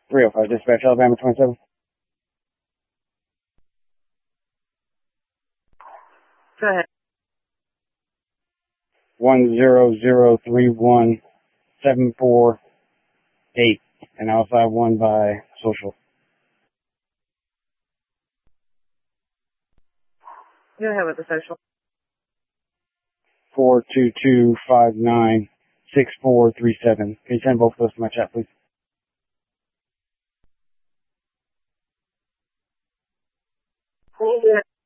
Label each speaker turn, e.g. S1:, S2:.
S1: 305 Dispatch, Alabama 27.
S2: Go ahead.
S1: 100317448, and I'll have one by social.
S2: Go ahead with the social.
S1: 422596437. Can you send both of those to my chat, please?
S2: Can you do it?